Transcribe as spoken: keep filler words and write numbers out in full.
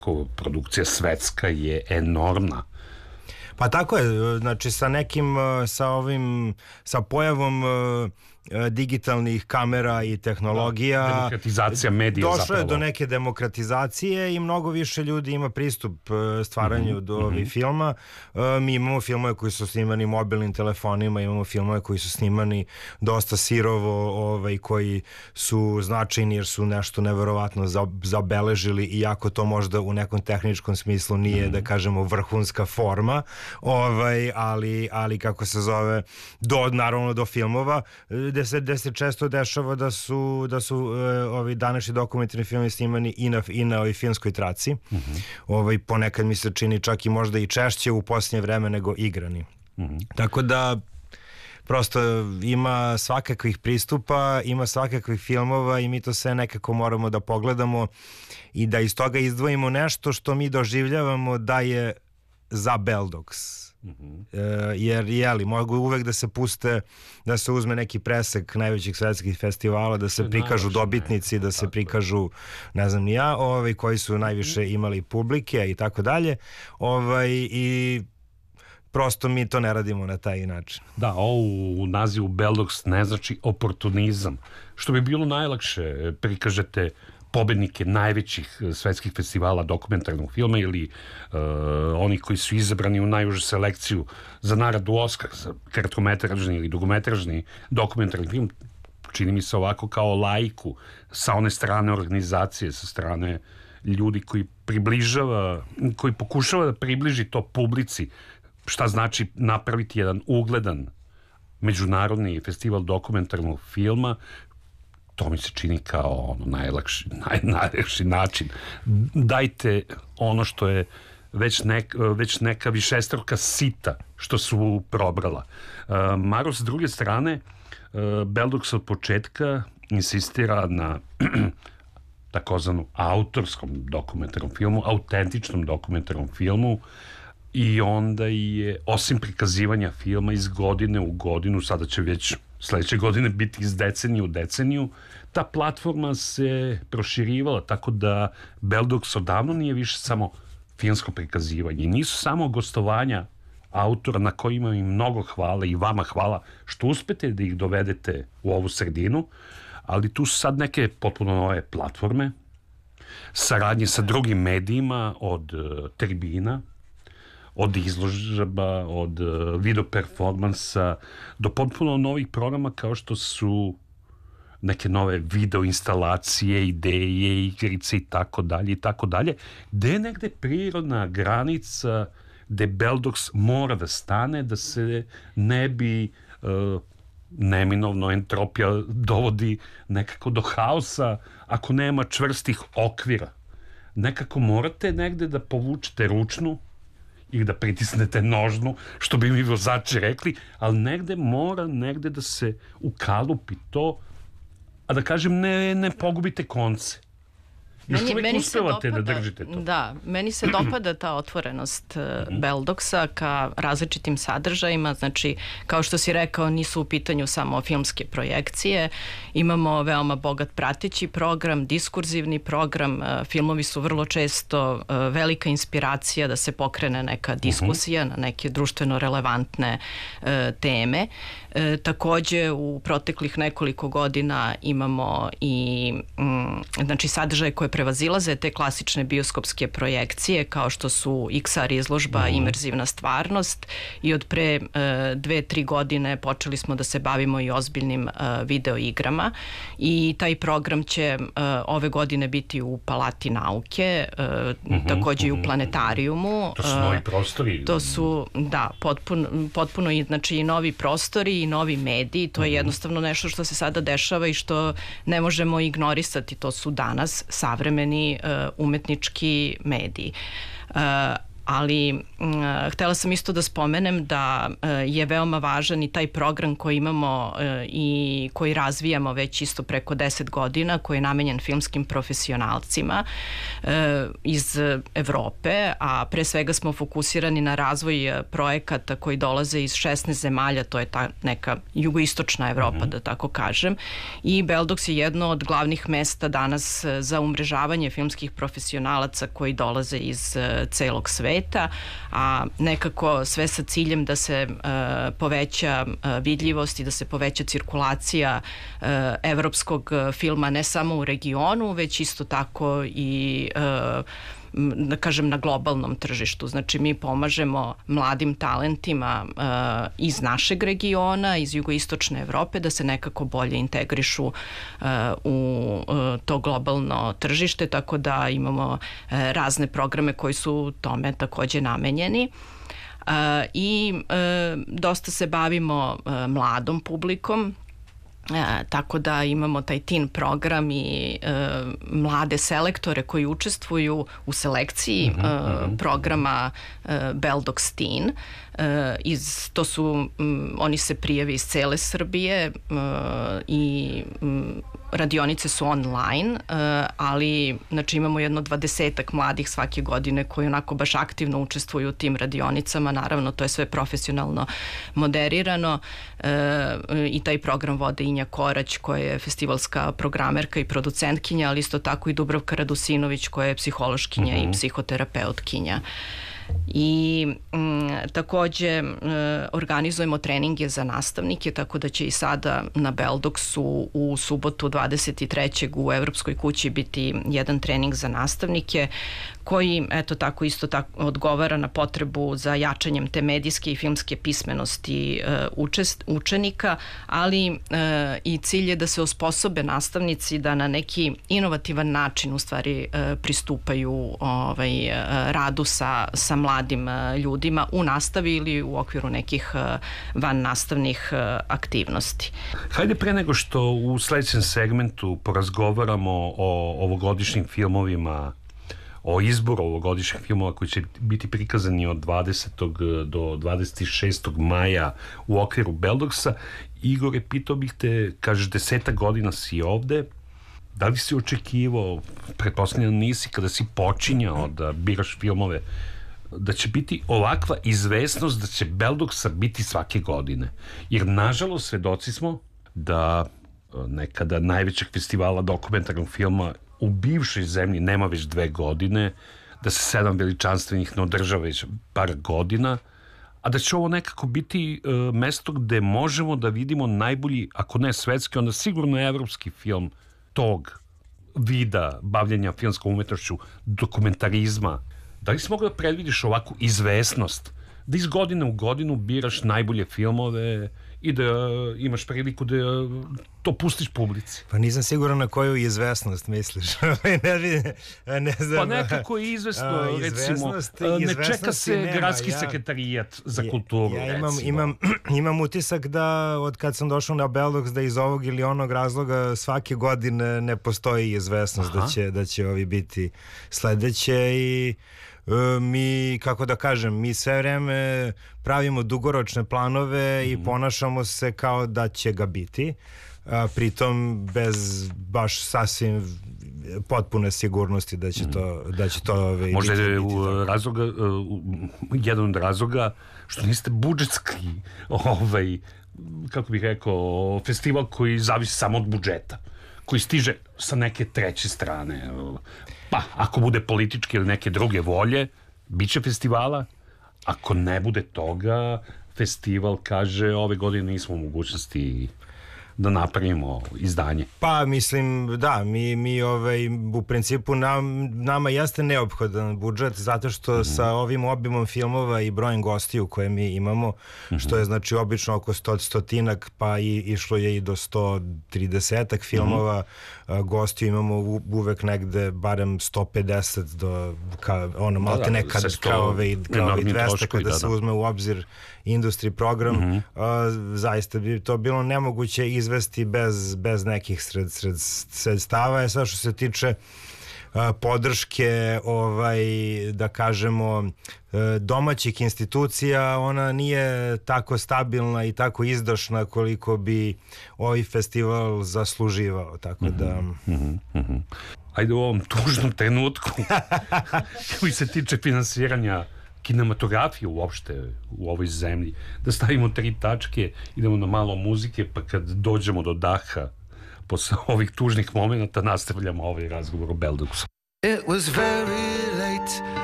produkcija svetska je enormna. Pa tako je, znači sa nekim, sa ovim, sa pojavom digitalnih kamera i tehnologija, da, demokratizacija medija došlo zapravo. Je do neke demokratizacije i mnogo više ljudi ima pristup stvaranju mm-hmm. do ovih mm-hmm. filma. Mi imamo filmove koji su snimani mobilnim telefonima, imamo filmove koji su snimani dosta sirovo, ovaj, koji su značajni jer su nešto neverovatno zabeležili, iako to možda u nekom tehničkom smislu nije, mm-hmm. da kažemo, vrhunska forma, ovaj, ali, ali kako se zove, do, naravno do filmova, gde se, gde se često dešava da su, da su uh, ovi današnji dokumentarni filmi snimani i na, i na ovoj filmskoj traci. Mm-hmm. Ovaj, ponekad mi se čini čak i možda i češće u posljednje vreme nego igrani. Mm-hmm. Tako da prosto ima svakakvih pristupa, ima svakakvih filmova i mi to sve nekako moramo da pogledamo i da iz toga izdvojimo nešto što mi doživljavamo da je za Bell Dogs. Mm-hmm. e, jer jeli, mogu uvek da se puste, da se uzme neki presek najvećih svetskih festivala, da se prikažu dobitnici, da se prikažu ne znam ni ja, ovaj, koji su najviše imali publike i tako dalje, ovaj, i prosto mi to ne radimo na taj način. Da, ovo u nazivu Bell Dogs ne znači oportunizam, što bi bilo najlakše, prikažete pobednike najvećih svetskih festivala dokumentarnog filma ili uh, oni koji su izabrani u najužu selekciju za nagradu Oscar, za kratkometražni ili dugometražni dokumentarni film, čini mi se ovako kao laiku, sa one strane organizacije, sa strane ljudi koji približava, koji pokušava da približi to publici, šta znači napraviti jedan ugledan međunarodni festival dokumentarnog filma. To mi se čini kao ono najlakši, naj, najlakši način. Dajte ono što je već, nek, već neka višestruka sita što su probrala. Uh, Maro, s druge strane, uh, Bell Dogs od početka insistira na takozvanu autorskom dokumentarnom filmu, autentičnom dokumentarnom filmu, i onda je, osim prikazivanja filma iz godine u godinu, sada će već sledeće godine biti iz decenije u deceniju, ta platforma se proširivala, tako da Bell Dogs odavno nije više samo filmsko prikazivanje. Nisu samo gostovanja autora na kojima im mnogo hvala i vama hvala što uspete da ih dovedete u ovu sredinu, ali tu su sad neke potpuno nove platforme, saradnje sa drugim medijima, od uh, tribina, od izložaba, od uh, video performansa, do potpuno novih programa kao što su neke nove video instalacije, ideje, igrice i tako dalje i tako dalje, gde je negde prirodna granica gde Bell Dogs mora da stane, da se ne bi uh, neminovno entropija dovodi nekako do haosa ako nema čvrstih okvira. Nekako morate negde da povučete ručnu ili da pritisnete nožnu, što bi mi vozači rekli, ali negde mora negde da se ukalupi to, a da kažem ne, ne pogubite konce. Još meni, uvijek meni uspevate dopada, da držite to. Da, meni se dopada ta otvorenost uh, Bell Dogsa ka različitim sadržajima, znači kao što si rekao nisu u pitanju samo filmske projekcije, imamo veoma bogat prateći program, diskurzivni program, uh, filmovi su vrlo često uh, velika inspiracija da se pokrene neka diskusija uh-huh. na neke društveno relevantne uh, teme. E, takođe u proteklih nekoliko godina imamo i mm, znači sadržaje koje prevazilaze te klasične bioskopske projekcije kao što su X R izložba, mm. imerzivna stvarnost, i od pre e, dve, tri godine počeli smo da se bavimo i ozbiljnim e, video igrama i taj program će e, ove godine biti u Palati nauke, e, mm-hmm, takođe mm-hmm. i u planetarijumu. To su novi prostori. To su, da, potpuno, potpuno i, znači, i novi prostori i novi mediji, to je mm-hmm. jednostavno nešto što se sada dešava i što ne možemo ignorisati, to su danas savremeni uh, umetnički mediji. Uh, ali m, htela sam isto da spomenem da je veoma važan i taj program koji imamo i koji razvijamo već isto preko deset godina, koji je namenjen filmskim profesionalcima iz Evrope, a pre svega smo fokusirani na razvoj projekata koji dolaze iz šesnaest zemalja, to je ta neka jugoistočna Evropa, mm-hmm. da tako kažem, i Beldox je jedno od glavnih mesta danas za umrežavanje filmskih profesionalaca koji dolaze iz celog sveta, a nekako sve sa ciljem da se uh, poveća uh, vidljivost i da se poveća cirkulacija uh, evropskog filma ne samo u regionu, već isto tako i uh, da kažem na globalnom tržištu. Znači mi pomažemo mladim talentima uh, iz našeg regiona, iz jugoistočne Evrope da se nekako bolje integrišu uh, u uh, to globalno tržište, tako da imamo uh, razne programe koji su tome takođe namenjeni. Uh, i uh, dosta se bavimo uh, mladom publikom. E, tako da imamo taj teen program i e, mlade selektore koji učestvuju u selekciji mm-hmm. e, programa e, Beldox Teen. E, iz, to su, m, oni se prijave iz cele Srbije e, i m, radionice su online, e, ali znači imamo jedno dvadesetak mladih svake godine koji onako baš aktivno učestvuju u tim radionicama. Naravno, to je sve profesionalno moderirano e, i taj program vode Inja Korać koja je festivalska programerka i producentkinja, ali isto tako i Dubravka Radusinović koja je psihološkinja mm-hmm. i psihoterapeutkinja. I m, takođe m, organizujemo treninge za nastavnike, tako da će i sada na Beldoxu u subotu dvadeset trećeg u Evropskoj kući biti jedan trening za nastavnike koji, eto tako, isto tako odgovara na potrebu za jačanjem te medijske i filmske pismenosti e, učest, učenika, ali e, i cilj je da se osposobe nastavnici da na neki inovativan način u stvari e, pristupaju ovaj, e, radu sa, sa mladim e, ljudima u nastavi ili u okviru nekih e, van nastavnih e, aktivnosti. Hajde pre nego što u sledećem segmentu porazgovaramo o ovogodišnjim filmovima, o izboru ovogodišnjih filmova koji će biti prikazani od dvadesetog do dvadeset šestog maja u okviru Beldoxa. Igore, pitao bih te, kažeš deseta godina si ovde, da li si očekivao, pretpostavljeno nisi, kada si počinjao da biraš filmove, da će biti ovakva izvesnost da će Beldoxa biti svake godine? Jer nažalost svedoci smo da nekada najvećeg festivala dokumentarnog filma u bivšoj zemlji nema već dve godine, da se sedam veličanstvenih ne održava već par godina, a da će ovo nekako biti e, mesto gde možemo da vidimo najbolji, ako ne svetski, onda sigurno evropski film tog vida bavljenja filmskom umetnošću, dokumentarizma. Da li si mogao da predvidiš ovakvu izvesnost, da iz godine u godinu biraš najbolje filmove i da imaš priliku da to pustiš publici? Pa nisam siguran na koju izvesnost misliš. ne, ne znam. Pa nekako je izvesno, a, recimo, ne čeka se nema. Gradski ja, sekretarijat za kulturu, ja, ja imam, recimo. Imam, imam utisak da od kad sam došao na Beldox da iz ovog ili onog razloga svake godine ne postoji izvesnost da će, da će ovi biti sledeće i mi, kako da kažem, mi sve vreme pravimo dugoročne planove mm. i ponašamo se kao da će ga biti, a pritom bez baš sasvim potpune sigurnosti da će to, da će to ovaj, možda biti, je biti u razloga, u, jedan od razloga što niste budžetski ovaj, kako bih rekao, festival koji zavisi samo od budžeta, koji stiže sa neke treće strane. Pa, ako bude političke ili neke druge volje, bit će festivala. Ako ne bude toga, festival kaže ove godine nismo u mogućnosti da napravimo izdanje. Pa mislim da, mi, mi ovaj, u principu nam, nama jeste neophodan budžet zato što mm-hmm. sa ovim obimom filmova i brojem gostiju koje mi imamo, mm-hmm. što je znači obično oko sto, stotinak pa i išlo je i do sto tridesetak filmova, mm-hmm. gostiju imamo u, uvek negde barem sto pedeset do ka, ono malte da, nekad kao ove dvesta kada da, se da. uzme u obzir industry program, mm-hmm. a, zaista bi to bilo nemoguće izvesti bez, bez nekih sred, sred, sredstava. Je sad što se tiče podrške, ovaj, da kažemo, domaćih institucija, ona nije tako stabilna i tako izdašna koliko bi ovaj festival zasluživao, tako da... Mm-hmm, mm-hmm. Ajde u ovom tužnom trenutku koji se tiče finansiranja kinematografije uopšte u ovoj zemlji, da stavimo tri tačke, idemo na malo muzike, pa kad dođemo do daha posle ovih tužnih momenta nastavljamo ovaj razgovor o Beldoksu. It was very late